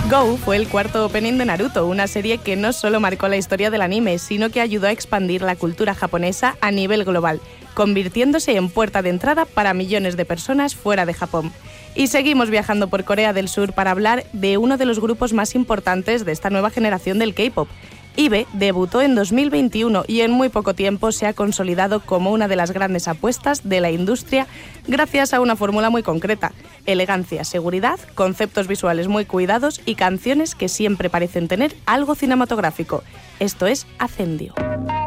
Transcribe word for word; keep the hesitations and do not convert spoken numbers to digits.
Go fue el cuarto opening de Naruto, una serie que no solo marcó la historia del anime, sino que ayudó a expandir la cultura japonesa a nivel global, convirtiéndose en puerta de entrada para millones de personas fuera de Japón. Y seguimos viajando por Corea del Sur para hablar de uno de los grupos más importantes de esta nueva generación del K-pop. I V E debutó en dos mil veintiuno y en muy poco tiempo se ha consolidado como una de las grandes apuestas de la industria gracias a una fórmula muy concreta: elegancia, seguridad, conceptos visuales muy cuidados y canciones que siempre parecen tener algo cinematográfico. Esto es Acendio.